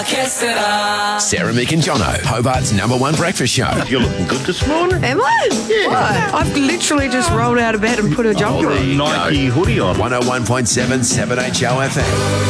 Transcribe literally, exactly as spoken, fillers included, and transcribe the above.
Sarah, Mick and Jono, Hobart's number one breakfast show. You're looking good this morning. Am I? Yeah. What? I've literally just rolled out of bed and put a jumper Oh, on. the Nike hoodie on. one oh one point seven seven H O F M.